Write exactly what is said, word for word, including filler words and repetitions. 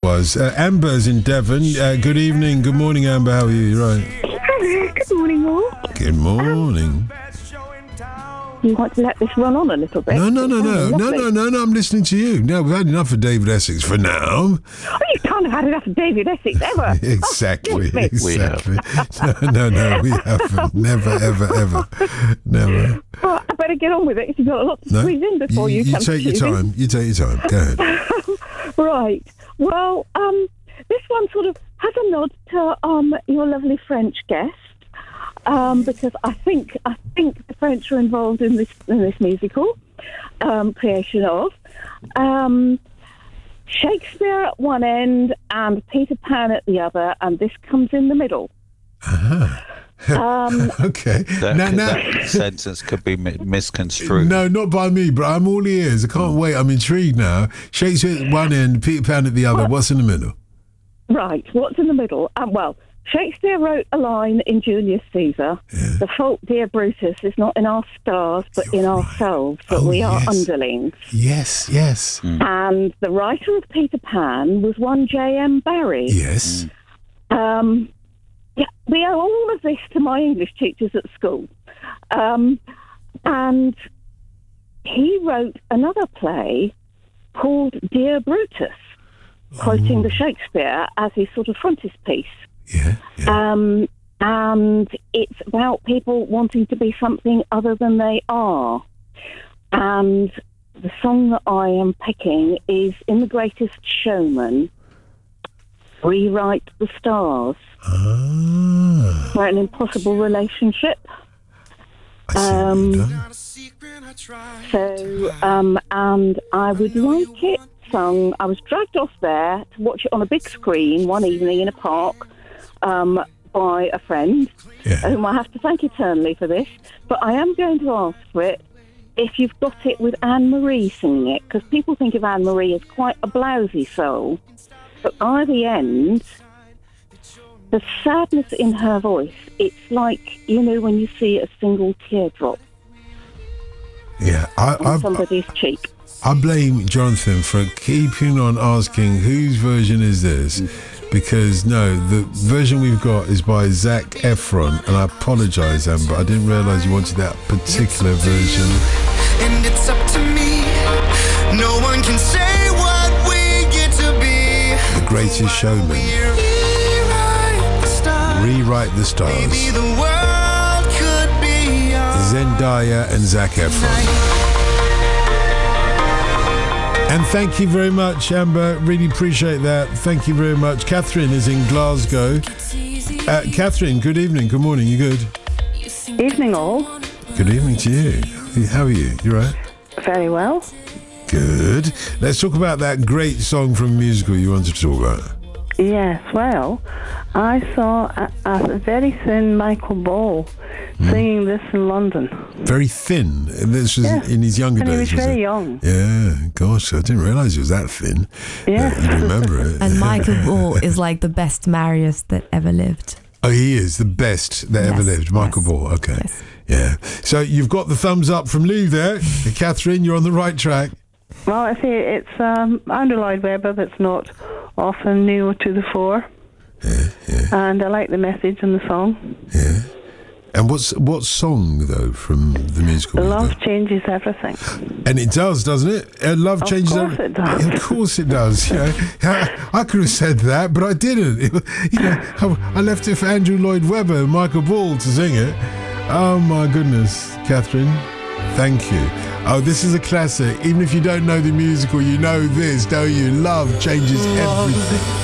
was. Uh, Amber's in Devon. Uh, good evening. Good morning, Amber. How are you? You right? Hello. Good morning, all. Good morning. You want to let this run on a little bit? No, no, no, no. Oh, No, no, no, no. I'm listening to you. No, we've had enough of David Essex for now. Oh, you can't have had enough of David Essex ever. Exactly. Oh, exactly. No, no, no. We haven't. Never, ever, ever. Never. Well, I better get on with it if you've got a lot to No? squeeze in before you, you, you come take your choosing. time. You take your time. Go ahead. Right. Well, um, this one sort of has a nod to um, your lovely French guest. Um, because I think I think the French are involved in this in this musical um, creation of um, Shakespeare at one end and Peter Pan at the other, and this comes in the middle. Uh-huh. Um, Okay. That, Now- could- now- that sentence could be mi- misconstrued. No, not by me, but I'm all ears. I can't wait. I'm intrigued now. Shakespeare at one end, Peter Pan at the other. What's in the middle? right. What's in the middle? Um, well, Shakespeare wrote a line in Julius Caesar. Yeah. The fault, dear Brutus, is not in our stars, but You're in right. ourselves, that Oh, we are yes. underlings. Yes, yes. And the writer of Peter Pan was one J M Barrie. Yes. Um, yeah, we owe all of this to my English teachers at school. Um, and he wrote another play called Dear Brutus, quoting the Shakespeare as his sort of frontispiece. Yeah, yeah. Um, and it's about people wanting to be something other than they are. And the song that I am picking is In the Greatest Showman, Rewrite the Stars. Ah. For an impossible relationship. I see Um, what you've done. So, um, and I would like it sung. I was dragged off there to watch it on a big screen one evening in a park um, by a friend, Yeah. whom I have to thank eternally for this. But I am going to ask for it if you've got it with Anne Marie singing it, because people think of Anne Marie as quite a blousy soul. But by the end, the sadness in her voice, it's like, you know, when you see a single teardrop Yeah, I, on I, somebody's cheek. I blame Jonathan for keeping on asking whose version is this, because no, the version we've got is by Zac Efron, and I apologise, Amber, I didn't realise you wanted that particular version. And it's up to me. No one can say what we get to be. The Greatest Showman. Rewrite the stars. Rewrite the Stars. Maybe the world could be ours. Zendaya and Zac Efron. And thank you very much, Amber. Really appreciate that. Thank you very much. Catherine is in Glasgow. Uh, Catherine, good evening. Good morning. You good? Evening all. Good evening to you. How are you? You right? Very well. Good. Let's talk about that great song from a musical you wanted to talk about. Yes, well, I saw a, a very thin Michael Ball singing this in London. Very thin. This was Yeah. in his younger And he days. was very it? young. Yeah. Gosh, I didn't realise he was that thin. Yeah. Uh, you remember it. And Michael Ball is like the best Marius that ever lived. Oh, he is the best that ever Yes, lived. Michael yes, Ball. Okay. yes. Yeah. So you've got the thumbs up from Lou there. Catherine, you're on the right track. Well, I see it's um, Andrew Lloyd Webber that's not often new to the fore. Yeah, yeah, And I like the message in the song. yeah. And what's what song though from the musical? you've Love got? changes everything. And it does, doesn't it? Uh, love Of changes. course every- it does. Of course it does. You know, I, I could have said that, but I didn't. It, you know, I, I left it for Andrew Lloyd Webber and Michael Ball to sing it. Oh my goodness, Catherine, thank you. Oh, this is a classic. Even if you don't know the musical, you know this, don't you? Love changes everything.